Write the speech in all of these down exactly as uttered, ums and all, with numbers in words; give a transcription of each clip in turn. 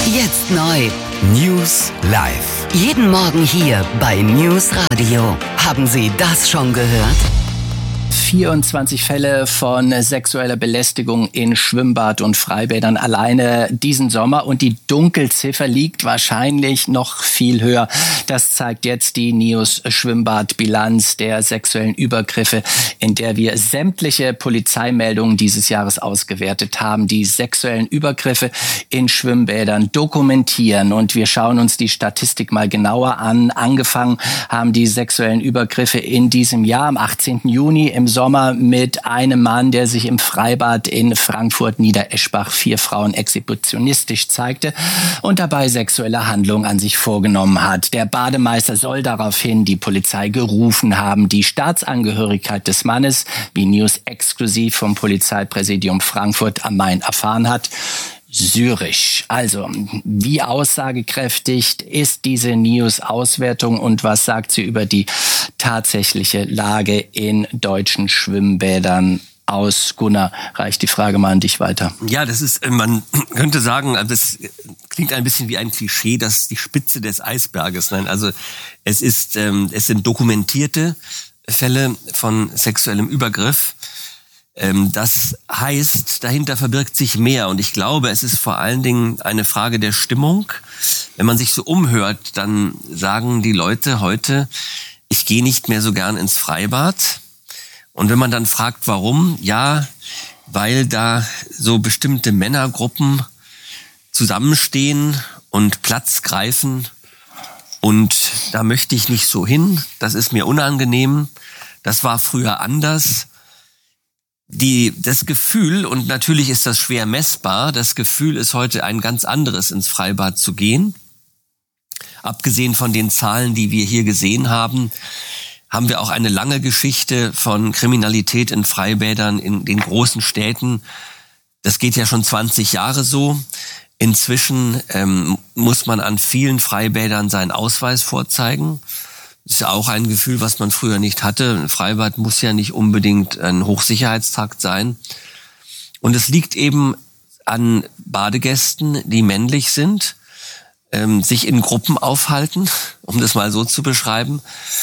Jetzt neu. News live. Jeden Morgen hier bei News Radio. Haben Sie das schon gehört? vierundzwanzig Fälle von sexueller Belästigung in Schwimmbad- und Freibädern alleine diesen Sommer. Und die Dunkelziffer liegt wahrscheinlich noch viel höher. Das zeigt jetzt die NIOS Schwimmbadbilanz der sexuellen Übergriffe, in der wir sämtliche Polizeimeldungen dieses Jahres ausgewertet haben, die sexuellen Übergriffe in Schwimmbädern dokumentieren. Und wir schauen uns die Statistik mal genauer an. Angefangen haben die sexuellen Übergriffe in diesem Jahr am achtzehnten Juni im Sommer mit einem Mann, der sich im Freibad in Frankfurt-Niedereschbach vier Frauen exhibitionistisch zeigte und dabei sexuelle Handlungen an sich vorgenommen hat. Der Bademeister soll daraufhin die Polizei gerufen haben. Die Staatsangehörigkeit des Mannes, wie News exklusiv vom Polizeipräsidium Frankfurt am Main erfahren hat, syrisch. Also, wie aussagekräftig ist diese NIOS-Auswertung und was sagt sie über die tatsächliche Lage in deutschen Schwimmbädern aus? Gunnar, reicht die Frage mal an dich weiter. Ja, das ist, man könnte sagen, das klingt ein bisschen wie ein Klischee, das ist die Spitze des Eisberges. Nein, also es ist, es sind dokumentierte Fälle von sexuellem Übergriff. Das heißt, dahinter verbirgt sich mehr und ich glaube, es ist vor allen Dingen eine Frage der Stimmung. Wenn man sich so umhört, dann sagen die Leute heute, ich gehe nicht mehr so gern ins Freibad. Und wenn man dann fragt, warum, ja, weil da so bestimmte Männergruppen zusammenstehen und Platz greifen und da möchte ich nicht so hin, das ist mir unangenehm, das war früher anders. Die, das Gefühl, und natürlich ist das schwer messbar, das Gefühl ist heute ein ganz anderes, ins Freibad zu gehen. Abgesehen von den Zahlen, die wir hier gesehen haben, haben wir auch eine lange Geschichte von Kriminalität in Freibädern in den großen Städten. Das geht ja schon zwanzig Jahre so. Inzwischen ähm, muss man an vielen Freibädern seinen Ausweis vorzeigen. Das ist ja auch ein Gefühl, was man früher nicht hatte. Ein Freibad muss ja nicht unbedingt ein Hochsicherheitstrakt sein. Und es liegt eben an Badegästen, die männlich sind, ähm, sich in Gruppen aufhalten, um das mal so zu beschreiben,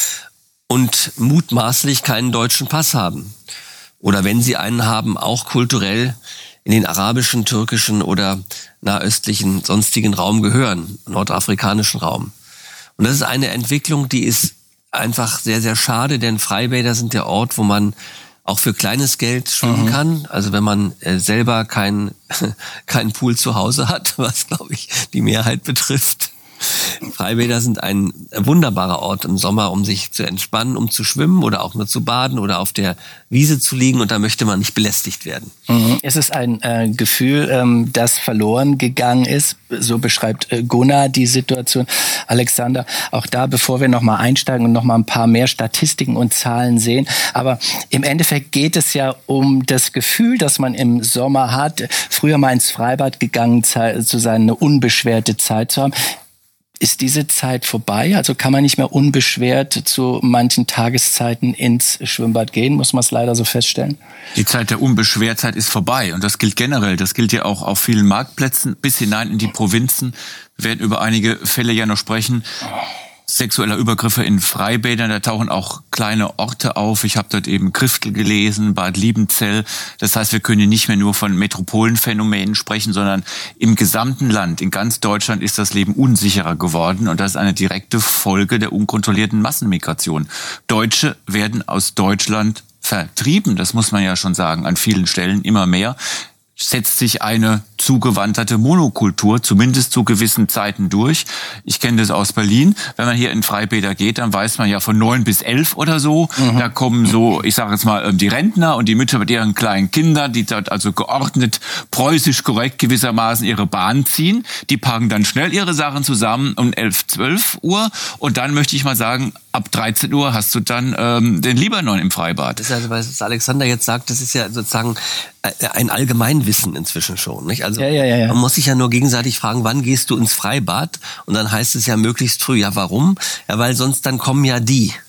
und mutmaßlich keinen deutschen Pass haben. Oder wenn sie einen haben, auch kulturell in den arabischen, türkischen oder nahöstlichen, sonstigen Raum gehören, nordafrikanischen Raum. Und das ist eine Entwicklung, die ist einfach sehr, sehr schade, denn Freibäder sind der Ort, wo man auch für kleines Geld schwimmen mhm. kann. Also wenn man äh, selber keinen keinen Pool zu Hause hat, was, glaube ich, die Mehrheit betrifft. Freibäder sind ein wunderbarer Ort im Sommer, um sich zu entspannen, um zu schwimmen oder auch nur zu baden oder auf der Wiese zu liegen, und da möchte man nicht belästigt werden. Mhm. Es ist ein äh, Gefühl, ähm, das verloren gegangen ist. So beschreibt äh, Gunnar die Situation. Alexander, auch da, bevor wir nochmal einsteigen und nochmal ein paar mehr Statistiken und Zahlen sehen. Aber im Endeffekt geht es ja um das Gefühl, das man im Sommer hat, früher mal ins Freibad gegangen zu sein, eine unbeschwerte Zeit zu haben. Ist diese Zeit vorbei? Also kann man nicht mehr unbeschwert zu manchen Tageszeiten ins Schwimmbad gehen? Muss man es leider so feststellen? Die Zeit der Unbeschwertheit ist vorbei. Und das gilt generell. Das gilt ja auch auf vielen Marktplätzen bis hinein in die Provinzen. Wir werden über einige Fälle ja noch sprechen. Sexueller Übergriffe in Freibädern, da tauchen auch kleine Orte auf. Ich habe dort eben Kriftel gelesen, Bad Liebenzell. Das heißt, wir können hier nicht mehr nur von Metropolenphänomenen sprechen, sondern im gesamten Land, in ganz Deutschland ist das Leben unsicherer geworden. Und das ist eine direkte Folge der unkontrollierten Massenmigration. Deutsche werden aus Deutschland vertrieben, das muss man ja schon sagen, an vielen Stellen immer mehr. Setzt sich eine zugewanderte Monokultur, zumindest zu gewissen Zeiten durch. Ich kenne das aus Berlin. Wenn man hier in Freibäder geht, dann weiß man ja von neun bis elf oder so. Mhm. Da kommen so, ich sage jetzt mal, die Rentner und die Mütter mit ihren kleinen Kindern, die dort also geordnet, preußisch korrekt gewissermaßen ihre Bahn ziehen. Die packen dann schnell ihre Sachen zusammen um elf, zwölf Uhr. Und dann möchte ich mal sagen, ab dreizehn Uhr hast du dann ähm, den Libanon im Freibad. Das ist also, was Alexander jetzt sagt, das ist ja sozusagen ein Allgemeinwissen inzwischen schon, nicht? Also ja, ja, ja, ja. Man muss sich ja nur gegenseitig fragen, wann gehst du ins Freibad? Und dann heißt es ja möglichst früh. Ja, warum? Ja, weil sonst dann kommen ja die.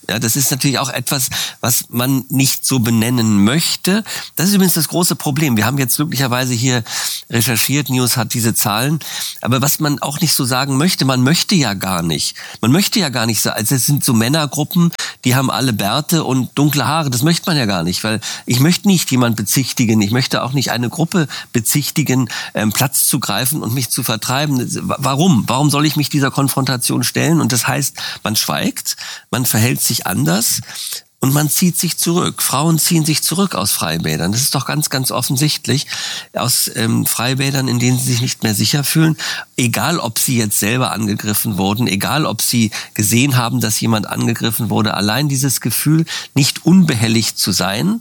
Ja, das ist natürlich auch etwas, was man nicht so benennen möchte. Das ist übrigens das große Problem. Wir haben jetzt glücklicherweise hier recherchiert, News hat diese Zahlen. Aber was man auch nicht so sagen möchte, man möchte ja gar nicht. Man möchte ja gar nicht sagen, also es sind so Männergruppen, die haben alle Bärte und dunkle Haare. Das möchte man ja gar nicht, weil ich möchte nicht jemand bezichtigen. Ich möchte auch nicht eine Gruppe bezichtigen, ähm, Platz zu greifen und mich zu vertreiben. Warum? Warum soll ich mich dieser Konfrontation stellen? Und das heißt, man schweigt, man verhält sich anders und man zieht sich zurück. Frauen ziehen sich zurück aus Freibädern. Das ist doch ganz, ganz offensichtlich. Aus ähm, Freibädern, in denen sie sich nicht mehr sicher fühlen. Egal, ob sie jetzt selber angegriffen wurden, egal, ob sie gesehen haben, dass jemand angegriffen wurde. Allein dieses Gefühl, nicht unbehelligt zu sein,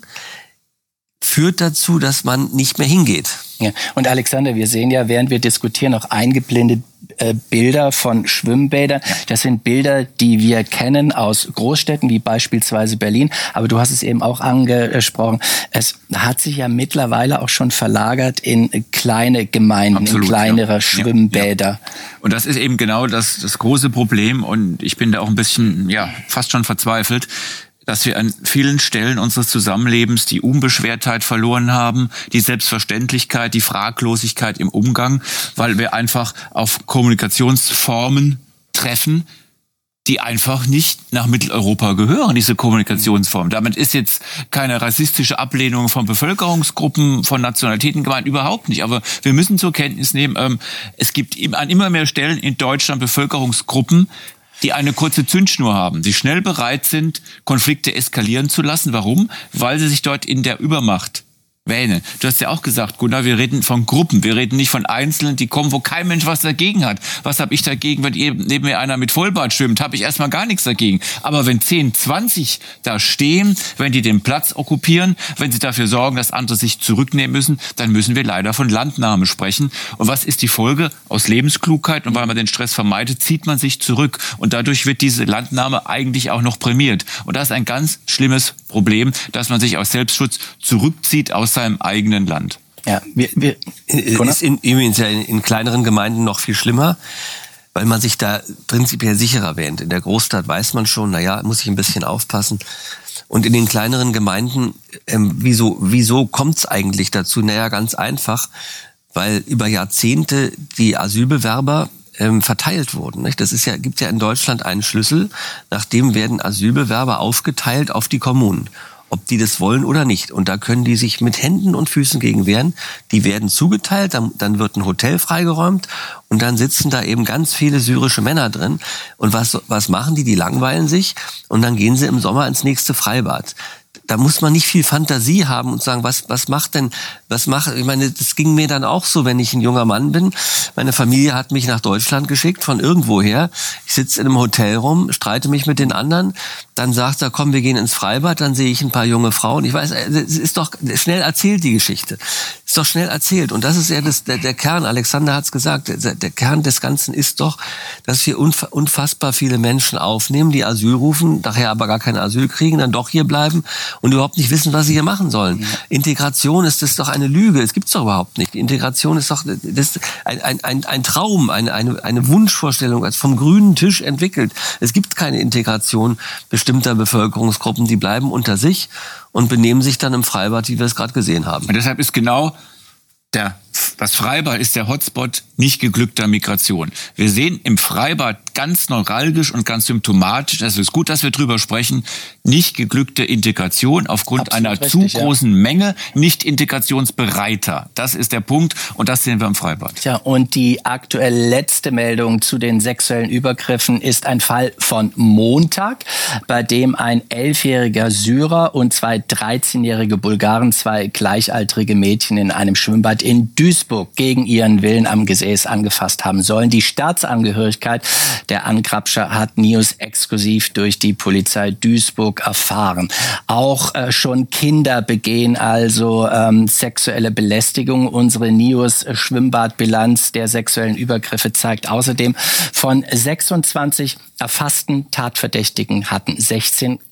führt dazu, dass man nicht mehr hingeht. Ja. Und Alexander, wir sehen ja, während wir diskutieren, auch eingeblendet äh, Bilder von Schwimmbädern. Das sind Bilder, die wir kennen aus Großstädten, wie beispielsweise Berlin. Aber du hast es eben auch angesprochen. Es hat sich ja mittlerweile auch schon verlagert in kleine Gemeinden, Absolut, in kleinere ja. Schwimmbäder. Ja, ja. Und das ist eben genau das, das große Problem. Und ich bin da auch ein bisschen, ja, fast schon verzweifelt, dass wir an vielen Stellen unseres Zusammenlebens die Unbeschwertheit verloren haben, die Selbstverständlichkeit, die Fraglosigkeit im Umgang, weil wir einfach auf Kommunikationsformen treffen, die einfach nicht nach Mitteleuropa gehören, diese Kommunikationsform. Damit ist jetzt keine rassistische Ablehnung von Bevölkerungsgruppen, von Nationalitäten gemeint, überhaupt nicht. Aber wir müssen zur Kenntnis nehmen, ähm, es gibt an immer mehr Stellen in Deutschland Bevölkerungsgruppen, die eine kurze Zündschnur haben, die schnell bereit sind, Konflikte eskalieren zu lassen. Warum? Weil sie sich dort in der Übermacht wähnen. Du hast ja auch gesagt, Gunnar, wir reden von Gruppen, wir reden nicht von Einzelnen, die kommen, wo kein Mensch was dagegen hat. Was habe ich dagegen, wenn neben mir einer mit Vollbart schwimmt? Habe ich erstmal gar nichts dagegen. Aber wenn zehn, zwanzig da stehen, wenn die den Platz okkupieren, wenn sie dafür sorgen, dass andere sich zurücknehmen müssen, dann müssen wir leider von Landnahme sprechen. Und was ist die Folge? Aus Lebensklugheit und weil man den Stress vermeidet, zieht man sich zurück. Und dadurch wird diese Landnahme eigentlich auch noch prämiert. Und das ist ein ganz schlimmes Problem, dass man sich aus Selbstschutz zurückzieht aus seinem eigenen Land. Ja, wir, wir ist in, übrigens ja in, in kleineren Gemeinden noch viel schlimmer, weil man sich da prinzipiell sicherer wähnt. In der Großstadt weiß man schon, naja, muss ich ein bisschen aufpassen. Und in den kleineren Gemeinden, ähm, wieso, wieso kommt's eigentlich dazu? Naja, ganz einfach, weil über Jahrzehnte die Asylbewerber ähm, verteilt wurden. Nicht? Das ist ja, gibt ja in Deutschland einen Schlüssel, nach dem werden Asylbewerber aufgeteilt auf die Kommunen, ob die das wollen oder nicht. Und da können die sich mit Händen und Füßen gegen wehren. Die werden zugeteilt, dann, dann wird ein Hotel freigeräumt und dann sitzen da eben ganz viele syrische Männer drin. Und was, was machen die? Die langweilen sich und dann gehen sie im Sommer ins nächste Freibad. Da muss man nicht viel Fantasie haben und sagen, was, was macht denn, was macht, ich meine, das ging mir dann auch so, wenn ich ein junger Mann bin. Meine Familie hat mich nach Deutschland geschickt, von irgendwoher. Ich sitze in einem Hotel rum, streite mich mit den anderen. Dann sagt er, komm, wir gehen ins Freibad. Dann sehe ich ein paar junge Frauen. Ich weiß, es ist doch schnell erzählt, die Geschichte. Ist doch schnell erzählt. Und das ist ja das, der, der Kern. Alexander hat es gesagt. Der, der Kern des Ganzen ist doch, dass wir unfassbar viele Menschen aufnehmen, die Asyl rufen, nachher aber gar kein Asyl kriegen, dann doch hier bleiben und überhaupt nicht wissen, was sie hier machen sollen. Ja. Integration ist das doch eine Lüge. Es gibt's doch überhaupt nicht. Integration ist doch das ist ein, ein, ein, ein Traum, eine, eine, eine Wunschvorstellung, als vom grünen Tisch entwickelt. Es gibt keine Integration bestimmter Bevölkerungsgruppen. Die bleiben unter sich und benehmen sich dann im Freibad, wie wir es gerade gesehen haben. Und deshalb ist genau der Das Freibad ist der Hotspot nicht geglückter Migration. Wir sehen im Freibad ganz neuralgisch und ganz symptomatisch, es ist gut, dass wir drüber sprechen, nicht geglückte Integration aufgrund Absolut einer richtig, zu großen ja. Menge, nicht integrationsbereiter. Das ist der Punkt und das sehen wir im Freibad. Ja, und die aktuell letzte Meldung zu den sexuellen Übergriffen ist ein Fall von Montag, bei dem ein elfjähriger Syrer und zwei dreizehnjährige Bulgaren zwei gleichaltrige Mädchen in einem Schwimmbad in Duisburg gegen ihren Willen am Gesäß angefasst haben sollen. Die Staatsangehörigkeit der Angrabscher hat News exklusiv durch die Polizei Duisburg erfahren. Auch äh, schon Kinder begehen also ähm, sexuelle Belästigung. Unsere News Schwimmbadbilanz der sexuellen Übergriffe zeigt außerdem, von sechsundzwanzig erfassten Tatverdächtigen hatten sechzehn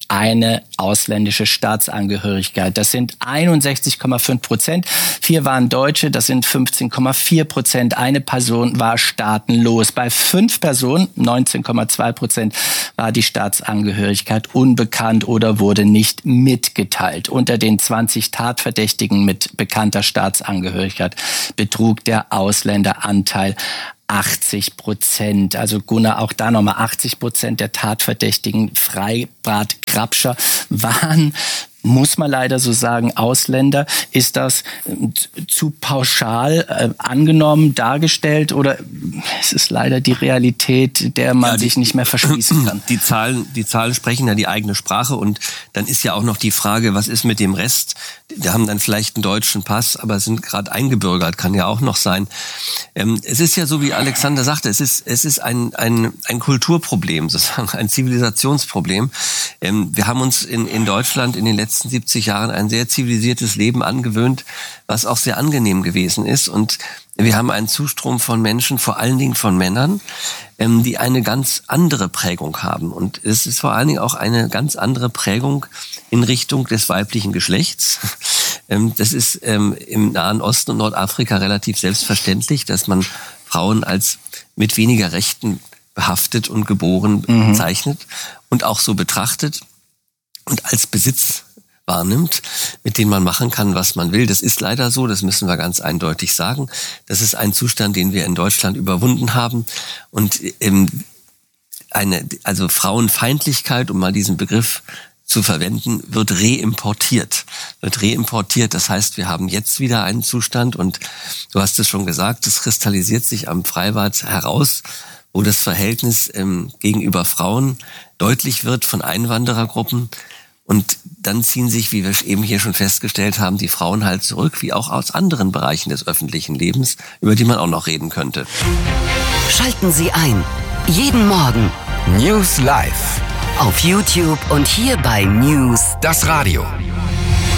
eine ausländische Staatsangehörigkeit. Das sind einundsechzig Komma fünf Prozent. Vier waren Deutsche, das sind fünfzehn Komma vier Prozent. Eine Person war staatenlos. Bei fünf Personen, neunzehn Komma zwei Prozent, war die Staatsangehörigkeit unbekannt oder wurde nicht mitgeteilt. Unter den zwanzig Tatverdächtigen mit bekannter Staatsangehörigkeit betrug der Ausländeranteil achtzig Prozent. Also Gunnar, auch da nochmal achtzig Prozent der Tatverdächtigen Freibad Grabscher waren, muss man leider so sagen, Ausländer. Ist das zu pauschal äh, angenommen, dargestellt oder ist es leider die Realität, der man ja, die, sich nicht mehr verschließen kann? Die Zahlen, die Zahlen sprechen ja die eigene Sprache und dann ist ja auch noch die Frage, was ist mit dem Rest? Die haben dann vielleicht einen deutschen Pass, aber sind gerade eingebürgert, kann ja auch noch sein. Ähm, es ist ja so, wie Alexander sagte, es ist, es ist ein, ein, ein Kulturproblem, sozusagen ein Zivilisationsproblem. Ähm, wir haben uns in, in Deutschland in den letzten siebzig Jahren ein sehr zivilisiertes Leben angewöhnt, was auch sehr angenehm gewesen ist. Und wir haben einen Zustrom von Menschen, vor allen Dingen von Männern, ähm, die eine ganz andere Prägung haben. Und es ist vor allen Dingen auch eine ganz andere Prägung in Richtung des weiblichen Geschlechts. Ähm, das ist ähm, im Nahen Osten und Nordafrika relativ selbstverständlich, dass man Frauen als mit weniger Rechten behaftet und geboren mhm. bezeichnet und auch so betrachtet und als Besitz wahrnimmt, mit dem man machen kann, was man will. Das ist leider so, das müssen wir ganz eindeutig sagen. Das ist ein Zustand, den wir in Deutschland überwunden haben. Und ähm, eine, also Frauenfeindlichkeit, um mal diesen Begriff zu verwenden, wird reimportiert. Wird reimportiert, das heißt, wir haben jetzt wieder einen Zustand und du hast es schon gesagt, es kristallisiert sich am Freibad heraus, wo das Verhältnis ähm, gegenüber Frauen deutlich wird von Einwanderergruppen. Und dann ziehen sich, wie wir eben hier schon festgestellt haben, die Frauen halt zurück, wie auch aus anderen Bereichen des öffentlichen Lebens, über die man auch noch reden könnte. Schalten Sie ein. Jeden Morgen. News Live. Auf YouTube und hier bei News. Das Radio.